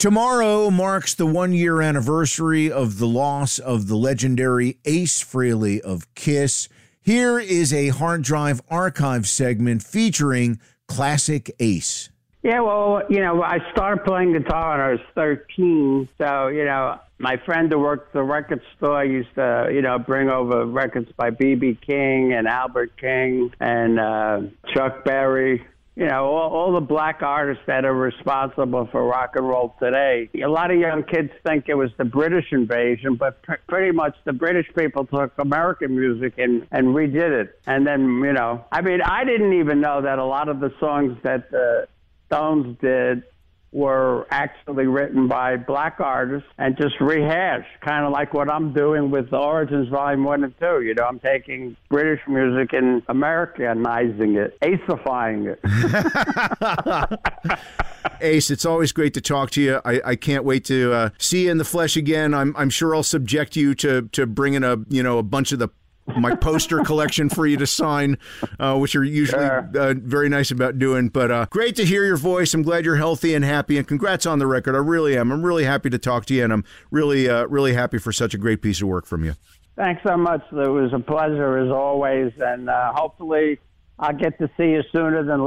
Tomorrow marks the 1-year anniversary of the loss of the legendary Ace Frehley of Kiss. Here is a hard drive archive segment featuring classic Ace. Yeah, well, I started playing guitar when I was 13. So, my friend who worked at the record store used to, bring over records by B.B. King and Albert King and Chuck Berry. All the black artists that are responsible for rock and roll today. A lot of young kids think it was the British invasion, but pretty much the British people took American music and redid it. And then, I didn't even know that a lot of the songs that the Stones did were actually written by black artists and just rehashed, kind of like what I'm doing with the Origins Volume 1 and 2. I'm taking British music and Americanizing it, acifying it. Ace, it's always great to talk to you. I can't wait to see you in the flesh again. I'm sure I'll subject you to bringing a bunch of my poster collection for you to sign, which are usually very nice about doing. But great to hear your voice. I'm glad you're healthy and happy, and congrats on the record. I really am. I'm really happy to talk to you, and I'm really happy for such a great piece of work from you. Thanks so much. It was a pleasure as always, and hopefully I'll get to see you sooner than